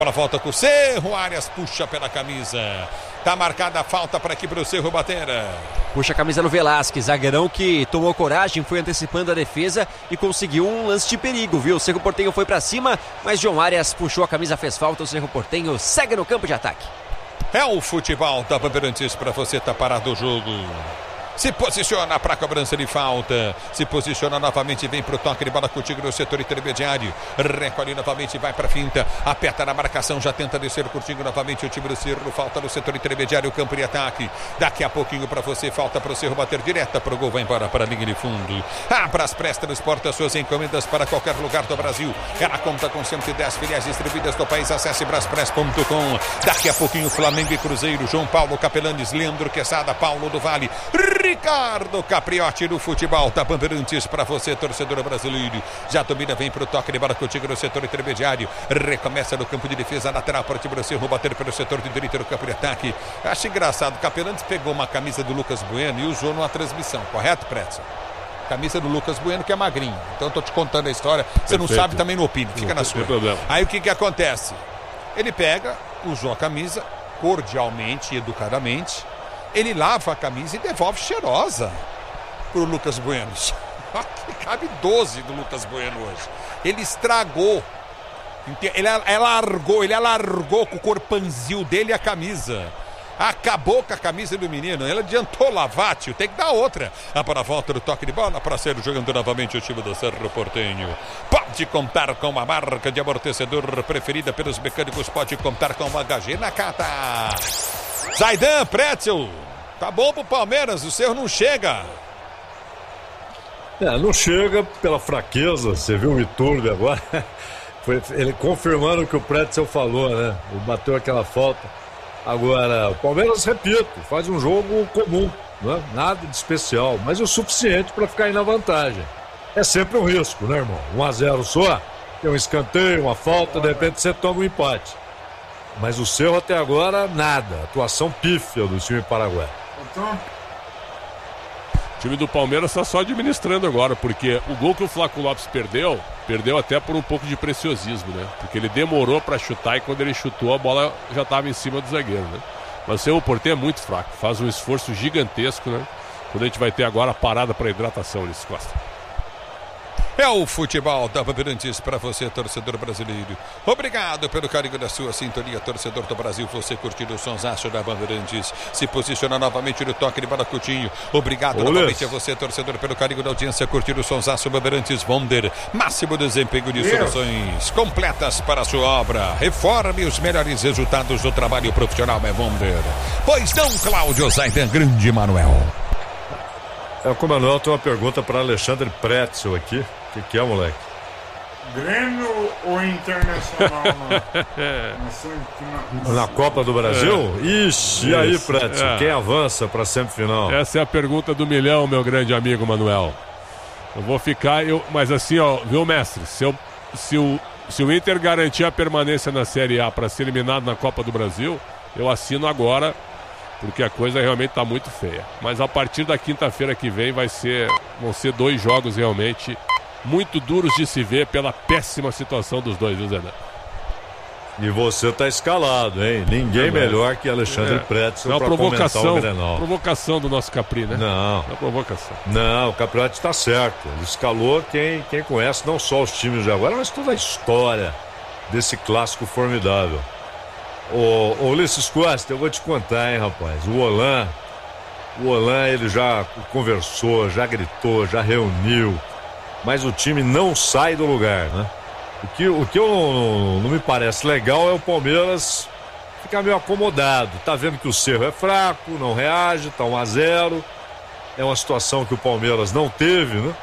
Para volta com o Cerro, Arias puxa pela camisa. Tá marcada a falta para aqui para o Cerro bater. Puxa a camisa no Velasquez, zagueirão que tomou coragem, foi antecipando a defesa e conseguiu um lance de perigo, viu? O Cerro Porteño foi para cima, mas João Arias puxou a camisa, fez falta. O Cerro Porteño segue no campo de ataque. É o futebol da Bandeirantes para você tá parado o jogo. Se posiciona para a cobrança de falta. Se posiciona novamente, vem para o toque de bola contigo no setor intermediário. Recolhe novamente, vai para a finta. Aperta na marcação, já tenta descer curtindo novamente o time do Cerro. Falta no setor intermediário, o campo de ataque. Daqui a pouquinho para você, falta para o Cerro bater direta para o gol. Vai embora para a linha de fundo. Abra as presta, transporta suas encomendas para qualquer lugar do Brasil. Ela conta com 110 filiais distribuídas no país. Acesse braspress.com. Daqui a pouquinho, Flamengo e Cruzeiro. João Paulo Capelanes, Leandro Quesada, Paulo do Vale, Ricardo Capriotti do futebol da Bandeirantes para você, torcedor brasileiro. Já domina, vem para o toque de bola contigo no setor intermediário. Recomeça no campo de defesa, lateral para o time do Cerro bater pelo setor de direita no campo de ataque. Acho engraçado, Capelantes pegou uma camisa do Lucas Bueno e usou numa transmissão, correto, Pretzel? Camisa do Lucas Bueno, que é magrinho. Então eu tô te contando a história. Você não sabe, também não opina, fica na sua. Aí o que acontece? Ele pega, usou a camisa cordialmente, educadamente. Ele lava a camisa e devolve cheirosa pro Lucas Bueno. Cabe 12 do Lucas Bueno hoje. Ele estragou. Ele alargou com o corpanzil dele a camisa. Acabou com a camisa do menino. Ele adiantou lavar, tio. Tem que dar outra. Para a volta do toque de bola para ser jogando novamente o time do Cerro Porteño. Pode contar com uma marca de amortecedor preferida pelos mecânicos. Pode contar com uma HG Nakata. Zaidan, Pretzel, tá bom pro Palmeiras, o Cerro não chega. Não chega pela fraqueza, você viu o Iturbe agora, foi ele confirmando o que o Pretzel falou, né? Ele bateu aquela falta. Agora, o Palmeiras, repito, faz um jogo comum, né? Nada de especial, mas o suficiente para ficar aí na vantagem. É sempre um risco, né, irmão? 1-0 só, tem um escanteio, uma falta, de repente você toma um empate. Mas o Cerro até agora, nada. Atuação pífia do time paraguaio. O time do Palmeiras está só administrando agora, porque o gol que o Flaco Lopes perdeu até por um pouco de preciosismo, né? Porque ele demorou para chutar e quando ele chutou a bola já estava em cima do zagueiro, né? Mas o Cerro Porteño é muito fraco, faz um esforço gigantesco, né? Quando a gente vai ter agora a parada para hidratação nesse Costa. É o futebol da Bandeirantes para você, torcedor brasileiro. Obrigado pelo carinho da sua sintonia, torcedor do Brasil. Você curtindo o sonsaço da Bandeirantes. Se posiciona novamente no toque de bola Coutinho. Obrigado novamente a você, torcedor, pelo carinho da audiência. Curtindo o sonsaço Bandeirantes Wonder. Máximo desempenho de soluções completas para a sua obra. Reforme os melhores resultados do trabalho profissional é Wonder. Pois não, Cláudio Zaidan, grande Manuel. Com o Manuel tem uma pergunta para Alexandre Pretzel aqui. O que é, moleque? Grêmio ou Internacional na Copa do Brasil? Ixi, e aí, Pretzel? Quem avança para a semifinal? Essa é a pergunta do milhão, meu grande amigo Manuel. Eu vou ficar, mas assim, ó, viu, mestre? Se o Inter garantir a permanência na Série A para ser eliminado na Copa do Brasil, eu assino agora, porque a coisa realmente está muito feia. Mas a partir da quinta-feira que vem vão ser 2 jogos realmente muito duros de se ver pela péssima situação dos dois, viu, Zé? E você tá escalado, hein? Ninguém melhor que Alexandre Pretzel para comentar o Grenal. Provocação do nosso Capri, né? Não. Provocação. Não, o Capriotti tá certo. Ele escalou quem conhece não só os times de agora, mas toda a história desse clássico formidável. Ô Ulisses Costa, eu vou te contar, hein, rapaz. O Olan, ele já conversou, já gritou, já reuniu, mas o time não sai do lugar, né? O que não me parece legal é o Palmeiras ficar meio acomodado. Tá vendo que o Cerro é fraco, não reage, tá 1-0. É uma situação que o Palmeiras não teve, né?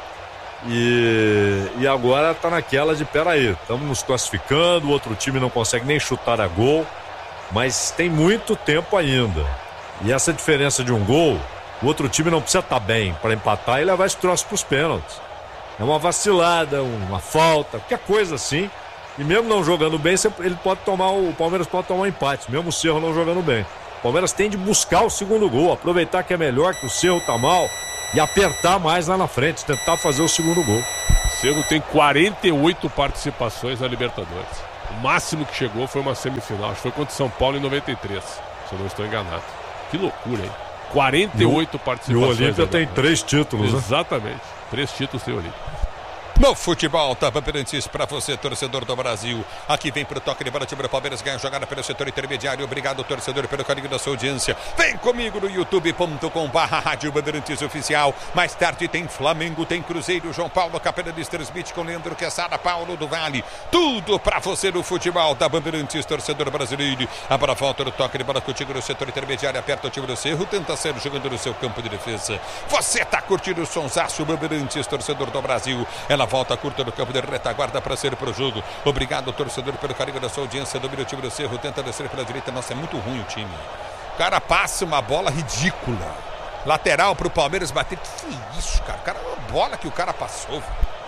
E agora tá naquela de, peraí, estamos nos classificando, o outro time não consegue nem chutar a gol, mas tem muito tempo ainda. E essa diferença de um gol, o outro time não precisa estar bem para empatar e levar esse troço para os pênaltis. É uma vacilada, uma falta, qualquer coisa assim. E mesmo não jogando bem, o Palmeiras pode tomar um empate, mesmo o Cerro não jogando bem. O Palmeiras tem de buscar o segundo gol, aproveitar que é melhor, que o Cerro tá mal, e apertar mais lá na frente, tentar fazer o segundo gol. O Cerro tem 48 participações na Libertadores. O máximo que chegou foi uma semifinal. Acho que foi contra o São Paulo em 93, se eu não estou enganado. Que loucura, hein? 48 participações. E o Olímpia tem 3 títulos, né? Exatamente. 3 títulos tem o Olímpia. No futebol, tá Bandeirantes para você, torcedor do Brasil. Aqui vem pro toque de bola, time do Palmeiras ganha jogada pelo setor intermediário. Obrigado, torcedor, pelo carinho da sua audiência. Vem comigo no youtube.com/Rádio Bandeirantes Oficial. Mais tarde tem Flamengo, tem Cruzeiro, João Paulo Capela transmite com Leandro Quesada, Paulo do Vale. Tudo para você no futebol da Bandeirantes, torcedor brasileiro. A bola volta no toque de bola contigo no setor intermediário, aperta o time do Cerro, tenta ser jogando no seu campo de defesa. Você tá curtindo o sonsaço Bandeirantes, torcedor do Brasil. Ela volta curta no campo de retaguarda para ser pro jogo. Obrigado, torcedor, pelo carinho da sua audiência. Domina o time do Cerro, tenta descer pela direita. Nossa, é muito ruim o time. O cara passa uma bola ridícula. Lateral pro Palmeiras bater. Que isso, cara? Cara, uma bola que o cara passou.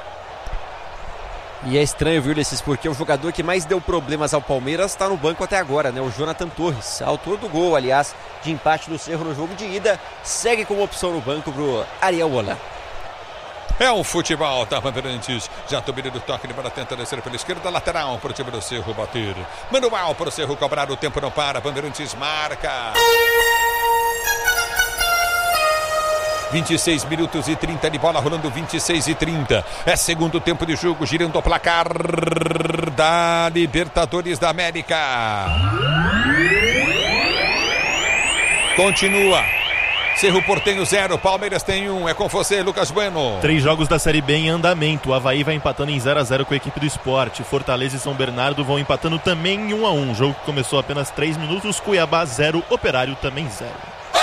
E é estranho, viu, Ulisses, porque o jogador que mais deu problemas ao Palmeiras está no banco até agora, né? O Jonathan Torres, autor do gol, aliás, de empate do Cerro no jogo de ida, segue como opção no banco pro Ariel Holan. É o futebol, tá, Bandeirantes? Já domina do toque de bola, tenta descer pela esquerda, lateral pro time do Cerro bater. Manual pro Cerro cobrar, o tempo não para, Bandeirantes marca. 26 minutos e 30 de bola rolando, 26 e 30. É segundo tempo de jogo, girando o placar da Libertadores da América. Continua. Cerro Porteño 0, Palmeiras tem 1. É com você, Lucas Bueno. 3 jogos da Série B em andamento. O Avaí vai empatando em 0-0 com a equipe do Sport. Fortaleza e São Bernardo vão empatando também em 1-1. O jogo que começou apenas 3 minutos. Cuiabá 0, Operário também 0.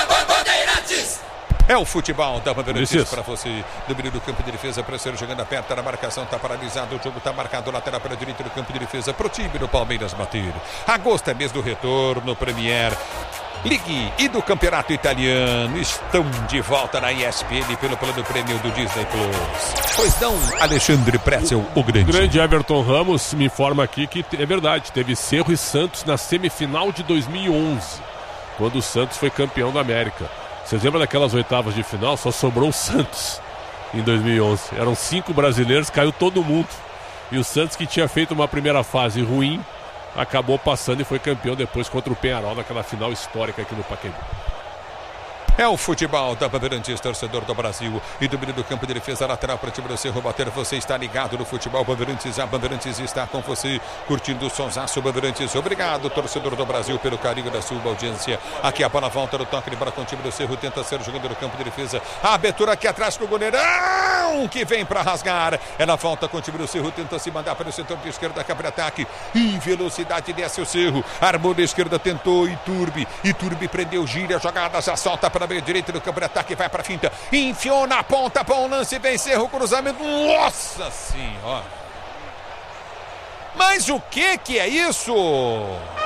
É o futebol da Bandeirantes para você. Domínio do campo de defesa, Presser jogando aperta na marcação, está paralisado. O jogo está marcado, lateral para a direita do campo de defesa, pro time do Palmeiras bater. Agosto é mês do retorno, Premier League e do Campeonato Italiano estão de volta na ESPN pelo plano prêmio do Disney Plus. Pois não, Alexandre Pretzel, o grande. O grande Everton Ramos me informa aqui que é verdade, teve Cerro e Santos na semifinal de 2011, quando o Santos foi campeão da América. Vocês lembram daquelas oitavas de final? Só sobrou o Santos em 2011. Eram 5 brasileiros, caiu todo mundo. E o Santos, que tinha feito uma primeira fase ruim, acabou passando e foi campeão depois contra o Peñarol naquela final histórica aqui no Pacaembu. É o futebol da Bandeirantes, torcedor do Brasil. E domínio do campo de defesa, lateral para o time do Cerro bater. Você está ligado no futebol Bandeirantes. A Bandeirantes está com você, curtindo o sonsaço Bandeirantes. Obrigado, torcedor do Brasil, pelo carinho da sua audiência. Aqui a bola volta no toque de bola com o time do Cerro. Tenta ser jogando no campo de defesa. A abertura aqui atrás com o goleirão, que vem para rasgar. Ela volta com o time do Cerro. Tenta se mandar para o setor de esquerda, cabe ataque. Em velocidade desce o Cerro. Armou da esquerda, tentou Iturbe. Iturbe prendeu, gira a jogada, já solta para meio direito do campo de ataque, vai para a finta, enfiou na ponta, bom lance, vem Cerro, cruzamento, nossa senhora! Mas o que é isso?